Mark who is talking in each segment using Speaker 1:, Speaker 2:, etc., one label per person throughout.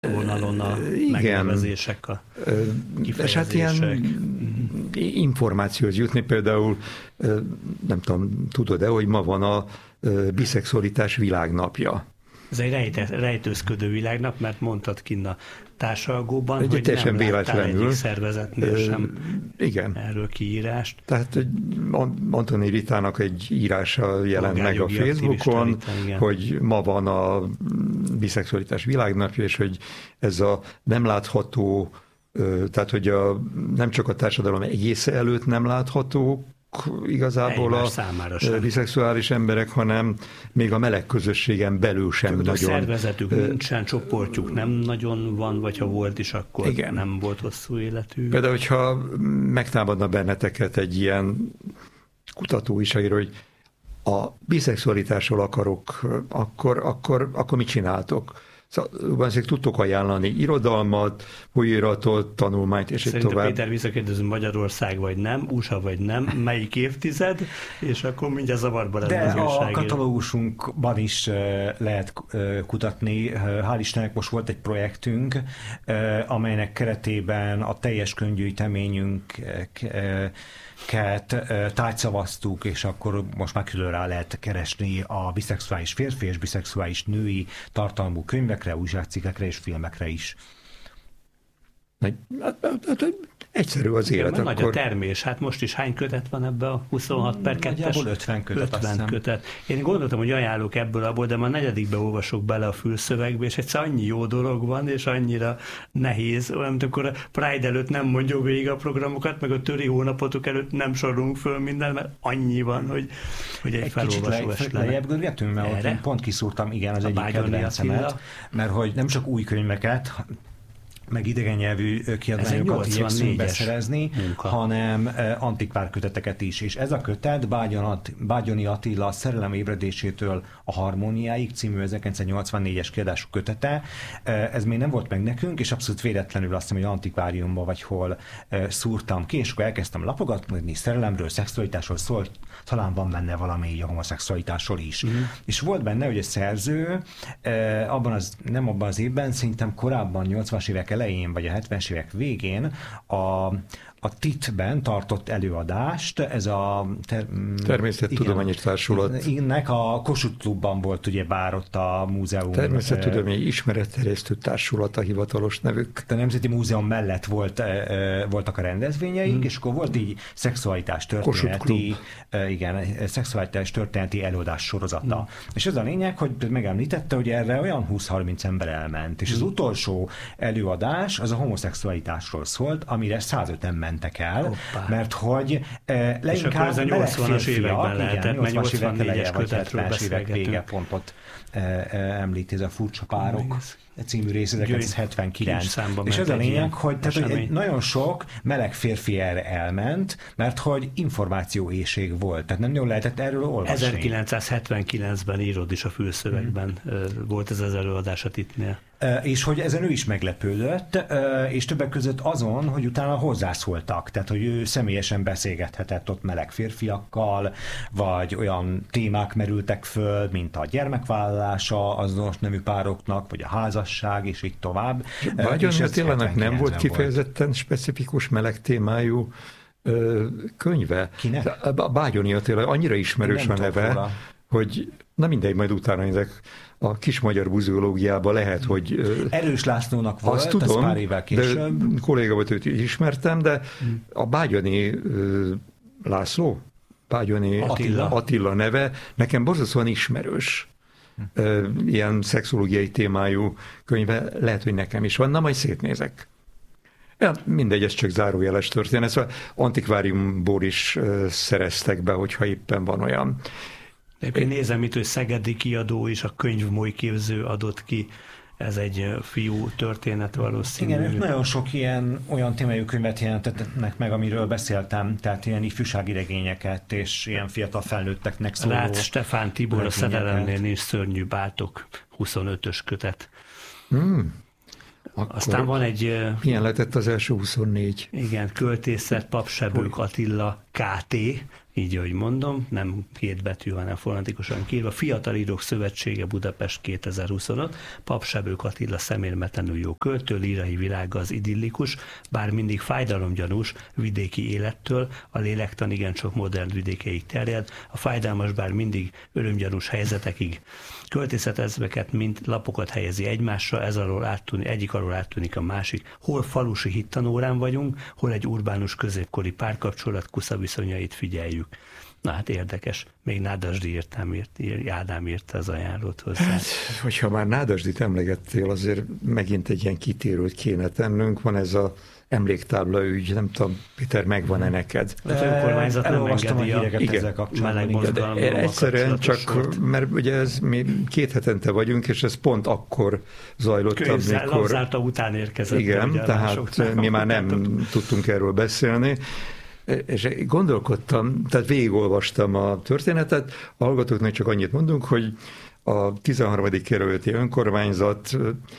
Speaker 1: vonalon a megnevezések, a kifejezések.
Speaker 2: És hát ilyen információhoz jutni, például nem tudom, tudod-e, hogy ma van a biszexualitás világnapja.
Speaker 1: Ez egy rejtőzködő világnap, mert mondtad kinn a társalgóban, hogy
Speaker 2: teljesen
Speaker 1: nem láttál
Speaker 2: véletlenül.
Speaker 1: egyik szervezetnél sem
Speaker 2: Igen.
Speaker 1: erről kiírást.
Speaker 2: Tehát Antoni Ritának egy írása jelent meg a Facebookon, hogy ma van a biszexualitás világnapja, és hogy ez a nem látható, tehát hogy nem csak a társadalom egésze előtt nem látható, igazából a biszexuális emberek, hanem még a meleg közösségen belül sem nagyon.
Speaker 1: Szervezetük nincsen, csoportjuk nem nagyon van, vagy ha volt is, akkor igen, nem volt hosszú életű.
Speaker 2: Például, hogyha megtámadna benneteket egy ilyen kutatóújságíró, hogy a biszexualitásról akarok, akkor mit csináltok? Szóval tudtok ajánlani irodalmat, folyóiratot, tanulmányt, és
Speaker 1: szerintem
Speaker 2: így tovább.
Speaker 1: Péter, visszakérdezünk, Magyarország vagy nem, USA vagy nem, melyik évtized, és akkor mindjárt zavarba lesz.
Speaker 3: De a katalógusunkban is lehet kutatni. Hál' Istennek most volt egy projektünk, amelynek keretében a teljes könyvgyűjteményünket tárgyszavaztuk, és akkor most már külön rá lehet keresni a biszexuális férfi és biszexuális női tartalmú könyvekre, újságcikkekre és filmekre is.
Speaker 2: Egyszerű az élet.
Speaker 1: Akkor... Nagy a termés. Hát most is hány kötet van ebbe a 26/2-es?
Speaker 3: Nagyjából 50 kötet.
Speaker 1: 50 kötet. Én gondoltam, hogy ajánlok ebből abból, de már negyedikbe olvasok bele a fülszövegbe, és egyszer annyi jó dolog van, és annyira nehéz. Olyan, mint akkor a Pride előtt nem mondjuk végig a programokat, meg a töri hónapotok előtt nem sorolunk föl minden, mert annyi van, hogy egy felolvasó
Speaker 3: kicsit lejjebb görgetünk, mert ott pont kiszúrtam, igen, az egyik kedvencemet, mert hogy nem csak új könyveket, meg idegen nyelvű kiadványokat igyekszünk beszerezni, hanem antikvár köteteket is. És ez a kötet Bágyoni Attila Szerelem ébredésétől a harmóniáig című 1984-es kiadású kötete. Ez még nem volt meg nekünk, és abszolút véletlenül azt hiszem, hogy antikváriumban vagy hol szúrtam ki, és akkor elkezdtem lapogatni, szerelemről, szexualitásról szólt, talán van benne valami így a homoszexualitásról is. És volt benne, hogy a szerző nem abban az évben, szerintem korábban, 80-as évek elején, vagy a 70-es évek végén a TIT-ben tartott előadást, ez a
Speaker 2: Természettudományi Társulat.
Speaker 3: Ennek a Kossuth Klubban volt ugyebár ott a múzeum.
Speaker 2: Természettudományi Ismeretterjesztő Társulat a hivatalos nevük.
Speaker 3: A Nemzeti Múzeum mellett voltak a rendezvényeik, és akkor volt így szexualitás történeti előadás sorozata. És ez a lényeg, hogy megemlítette, hogy erre olyan 20-30 ember elment, és az utolsó előadás az a homoszexualitásról szólt, amire 105-en mentek el, mert hogy leginkább
Speaker 1: ez a 80-as években lehetett, mert 84-es kötetről
Speaker 3: 70-es évek vége pontot említi, ez a Furcsa párok című rész, 1979. És ez a lényeg, hogy nagyon sok meleg férfi erre elment, mert hogy információéhség volt, tehát nem jól lehetett erről olvasni.
Speaker 1: 1979-ben írod is a fülszövegben volt ez az előadás a TIT-nél.
Speaker 3: És hogy ezen ő is meglepődött, és többek között azon, hogy utána hozzászóltak, tehát hogy ő személyesen beszélgethetett ott meleg férfiakkal, vagy olyan témák merültek föl, mint a gyermekvállalása azonos nemű pároknak, vagy a házasság, és így tovább.
Speaker 2: Bágyoni Attilának nem volt kifejezetten specifikus meleg témájú könyve?
Speaker 3: Kinek?
Speaker 2: A Bágyoni Attila annyira ismerős a neve, hogy na mindegy, majd utána ezek a kis magyar muzeológiában lehet, hogy...
Speaker 3: Erős Lászlónak volt,
Speaker 2: azt tudom,
Speaker 3: az pár évvel később.
Speaker 2: De kolléga volt, őt ismertem, de a Bágyoni László, Bágyoni Attila neve nekem borzasztóan ismerős. Ilyen szexológiai témájú könyve, lehet, hogy nekem is van, na majd szétnézek. Ja, mindegy, ez csak zárójeles történet, szóval antikváriumból is szereztek be, hogyha éppen van olyan.
Speaker 1: Én nézem itt, hogy szegedi kiadó is, a Könyvmolyképző adott ki, ez egy fiú történet valószínűleg.
Speaker 3: Igen, nagyon sok olyan témájú könyvet jelentetnek meg, amiről beszéltem, tehát ilyen ifjúsági regényeket, és ilyen fiatal felnőtteknek szóló.
Speaker 1: Rácz Stefán Tibor, a Szerelemnél nincs szörnyű bátok, 25-ös kötet. Aztán van egy...
Speaker 2: Milyen letett az első 24?
Speaker 1: Igen, költészet, Papsebők Attila KT, így, ahogy mondom, nem két betű, hanem fonetikusan kiírva. Fiatal Írók Szövetsége Budapest 2025, Papsebők Attila szemérmetlenül jó költő, lírai világa az idillikus, bár mindig fájdalomgyanús vidéki élettől, a lélektan igencsak modern vidékeig terjed, a fájdalmas, bár mindig örömgyanús helyzetekig. Költészetezveket, mint lapokat helyezi egymásra, egyik alól áttűnik a másik. Hol falusi hittanórán vagyunk, hol egy urbánus középkori párkapcsolat kuszaviszonyait figyeljük. Na hát érdekes, még Nádasdy Ádám írta az ajánlót hozzá. Hát,
Speaker 2: hogyha már Nádasdyt emlegettél, azért megint egy ilyen kitérőt kéne tennünk. Van ez a emléktábla ügy, nem tudom, Péter, megvan-e neked?
Speaker 1: Az önkormányzat nem engedi a ezzel kapcsolatban.
Speaker 2: Egyszerűen csak, mert ugye ez mi 2 hetente vagyunk, és ez pont akkor zajlott, amikor...
Speaker 1: Lapzárta után érkezett.
Speaker 2: Igen, tehát mi már nem tudtunk erről beszélni. És gondolkodtam, tehát végigolvastam a történetet, a hallgatóknak csak annyit mondunk, hogy a 13. kerületi önkormányzat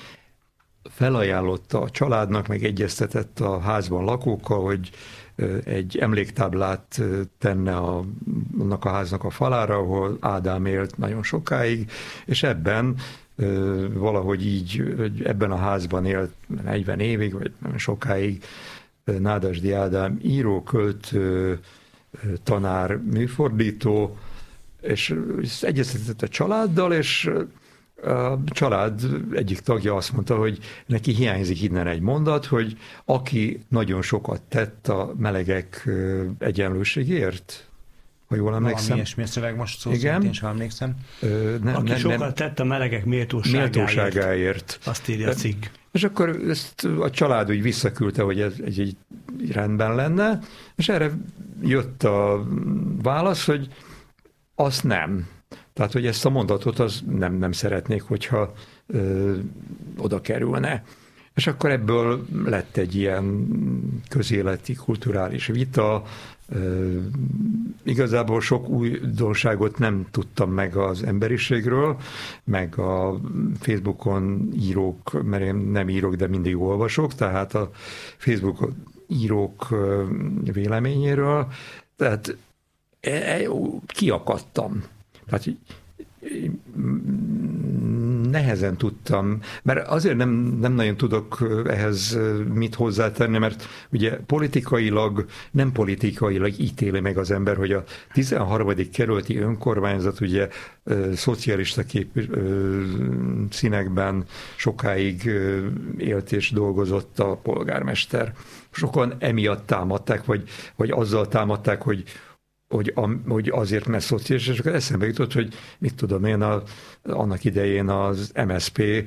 Speaker 2: felajánlotta a családnak, meg egyeztetett a házban lakókkal, hogy egy emléktáblát tenne annak a háznak a falára, ahol Ádám élt nagyon sokáig, és ebben valahogy így, ebben a házban élt 40 évig, vagy nagyon sokáig Nádasdy Ádám író, költő, tanár, műfordító, és egyeztetett a családdal, és a család egyik tagja azt mondta, hogy neki hiányzik innen egy mondat, hogy aki nagyon sokat tett a melegek egyenlőségért, ha jól emlékszem.
Speaker 3: Valami ilyesmi szöveg most szó szerint, én sem emlékszem.
Speaker 1: Aki sokat tett a melegek méltóságáért. Azt írja a cikk.
Speaker 2: És akkor ezt a család úgy visszaküldte, hogy ez egy rendben lenne, és erre jött a válasz, hogy azt nem. Tehát, hogy ezt a mondatot az nem szeretnék, hogyha oda kerülne. És akkor ebből lett egy ilyen közéleti, kulturális vita. Igazából sok újdonságot nem tudtam meg az emberiségről, meg a Facebookon írók, mert én nem írok, de mindig olvasok, tehát a Facebookon írók véleményéről, tehát kiakadtam. Tehát nehezen tudtam, mert azért nem nagyon tudok ehhez mit hozzátenni, mert ugye nem politikailag ítéli meg az ember, hogy a 13. kerületi önkormányzat ugye szocialista színekben sokáig élt és dolgozott a polgármester. Sokan emiatt támadták, vagy azzal támadták, hogy azért, mert szociális, és akkor eszembe jutott, hogy mit tudom én, annak idején az MSZP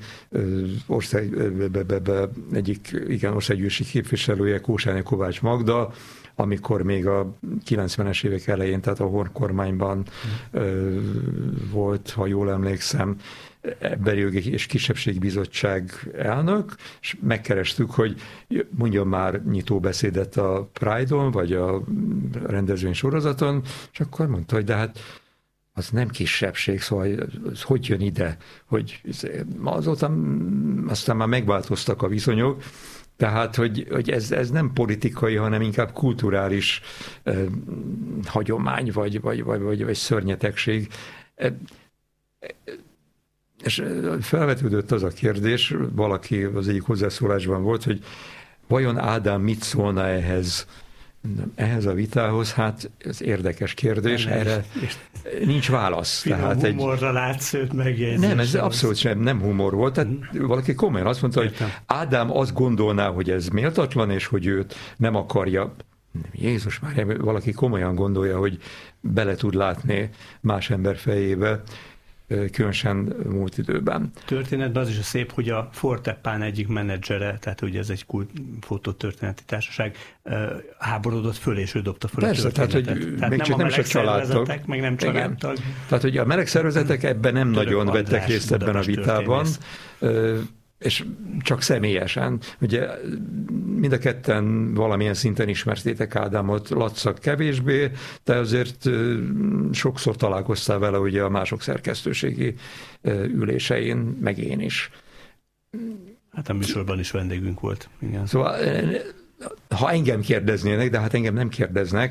Speaker 2: egyik országgyűlési képviselője, Kósányi Kovács Magda, amikor még a 90-es évek elején, tehát a Horn kormányban volt, ha jól emlékszem, Emberi Jogi és Kisebbségi Bizottság elnök, és megkerestük, hogy mondjon már nyitóbeszédet a Pride-on, vagy a rendezvény sorozaton, és akkor mondta, hogy de hát az nem kisebbség, szóval az hogy jön ide, hogy aztán már megváltoztak a viszonyok, tehát, hogy ez nem politikai, hanem inkább kulturális hagyomány, vagy szörnyetegség. És felvetődött az a kérdés, valaki az egyik hozzászólásban volt, hogy vajon Ádám mit szólna ehhez a vitához? Hát ez érdekes kérdés, erre nincs válasz.
Speaker 1: Tehát humorra látsz őt megjegyzés.
Speaker 2: Nem, ez abszolút nem humor volt. Tehát valaki komolyan azt mondta, hogy Ádám azt gondolná, hogy ez méltatlan, és hogy őt nem akarja. Jézus már, valaki komolyan gondolja, hogy bele tud látni más ember fejébe, különösen múlt időben.
Speaker 1: Történetben az is a szép, hogy a Forteppán egyik menedzsere, tehát ugye ez egy fotótörténeti társaság, háborodott föl, és ő dobta föl.
Speaker 2: Persze, a történetet. Tehát még csak nem is a családtag.
Speaker 1: Meg nem családtag.
Speaker 2: Tehát ugye a meleg szervezetek ebben nem nagyon vettek részt ebben a vitában, és csak személyesen. Ugye mind a ketten valamilyen szinten ismertétek Ádámot, Lacak kevésbé, de azért sokszor találkoztál vele ugye a mások szerkesztőségi ülésein, meg én is.
Speaker 1: Hát a műsorban is vendégünk volt. Igen.
Speaker 2: Szóval, ha engem kérdeznének, de hát engem nem kérdeznek,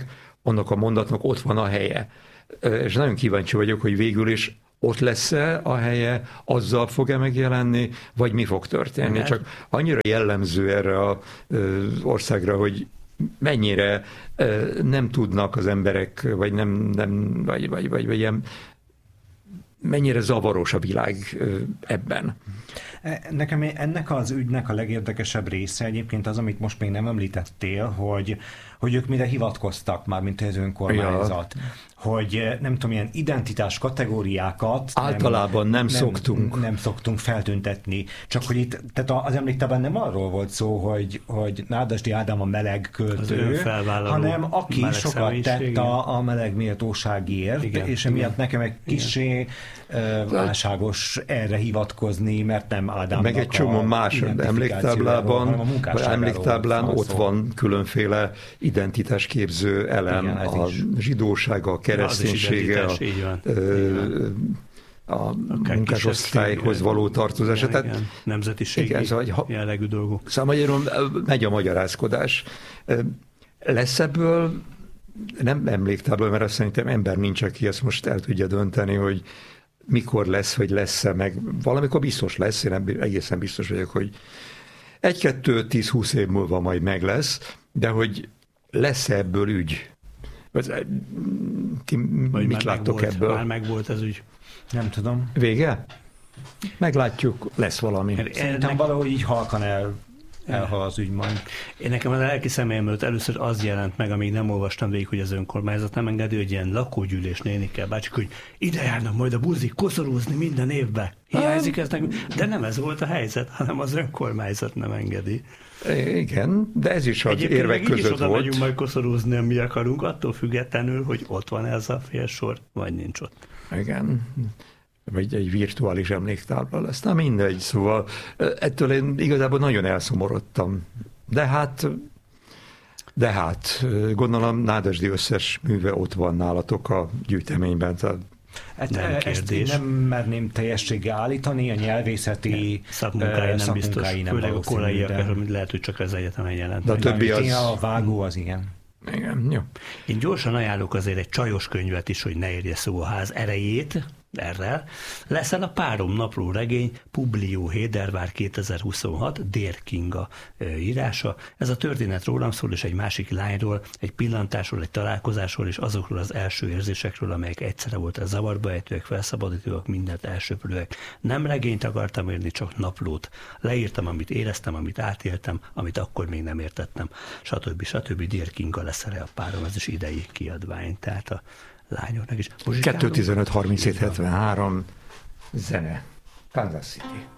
Speaker 2: annak a mondatnak ott van a helye. És nagyon kíváncsi vagyok, hogy végül is ott lesz-e a helye, azzal fog-e megjelenni, vagy mi fog történni. Csak annyira jellemző erre az országra, hogy mennyire nem tudnak az emberek, vagy vagy ilyen, mennyire zavaros a világ ebben.
Speaker 3: Nekem ennek az ügynek a legérdekesebb része egyébként az, amit most még nem említettél, hogy ők mire hivatkoztak már, mint az önkormányzat. Ja. Hogy nem tudom, ilyen identitás kategóriákat
Speaker 2: általában nem
Speaker 3: szoktunk feltüntetni. Csak hogy itt, tehát az emléktáblán nem arról volt szó, hogy Nádasdy Ádám a meleg költő, hanem aki sokat tett a meleg méltóságért, igen, és emiatt nekem egy kissé válságos erre hivatkozni, mert nem Ádámnak
Speaker 2: meg egy csomó más emléktáblán ott van különféle identitásképző elem, igen, a zsidósága, a kereszténysége, a munkásosztályhoz való tartozása.
Speaker 1: Tehát nemzetiségi jellegű dolgok.
Speaker 2: Szóval magyarul megy a magyarázkodás. Lesz ebből, nem emléktábla, mert azt szerintem ember nincs, aki ezt most el tudja dönteni, hogy mikor lesz, hogy lesz-e, meg valamikor biztos lesz, én egészen biztos vagyok, hogy 1-2-10-20 év múlva majd meg lesz, de hogy lesz ebből ügy? Ti mit láttok ebből?
Speaker 1: Már megvolt ez ügy.
Speaker 3: Nem tudom.
Speaker 2: Vége? Meglátjuk, lesz valami.
Speaker 3: Szerintem valahogy így halkan elhal az ügy majd.
Speaker 1: Én nekem a lelki személyem előtt először az jelent meg, amíg nem olvastam végig, hogy az önkormányzat nem engedi, hogy ilyen lakógyűlés nénikkel bácsik, hogy ide járnak majd a buzik koszorúzni minden évben. Hiányzik ez nekünk. De nem ez volt a helyzet, hanem az önkormányzat nem engedi.
Speaker 2: Igen, de ez is az érvek között volt. Egyébként oda
Speaker 1: megyünk majd koszorúzni, mi akarunk, attól függetlenül, hogy ott van ez a félsor, vagy nincs ott.
Speaker 2: Igen. Vagy egy virtuális emléktábla lesz. Na mindegy, szóval ettől én igazából nagyon elszomorodtam. De hát gondolom Nádasdy összes műve ott van nálatok a gyűjteményben.
Speaker 3: Nem kérdés. Ezt nem merném teljességgel állítani, a nyelvészeti
Speaker 1: szakmunkái nem biztos, főleg a koraiak, lehet, hogy csak az egyetemen jelent.
Speaker 2: De a többi az...
Speaker 3: A vágó az igen.
Speaker 2: Igen, jó.
Speaker 1: Én gyorsan ajánlok azért egy csajos könyvet is, hogy ne érje szó a ház erejét, erre. Leszel a Párom napló regény, Publió Hédervár 2026, Dér Kinga írása. Ez a történet rólam szól, és egy másik lányról, egy pillantásról, egy találkozásról, és azokról az első érzésekről, amelyek egyszerre voltak zavarba ejtőek, felszabadítóak, mindent elsöprőek. Nem regényt akartam írni, csak naplót. Leírtam, amit éreztem, amit átéltem, amit akkor még nem értettem, stb. Dér Kinga lesz erre a Párom, ez is idei kiadvány, tehát a lányoknak is.
Speaker 2: 2-15-37-73 zene. Kansas City.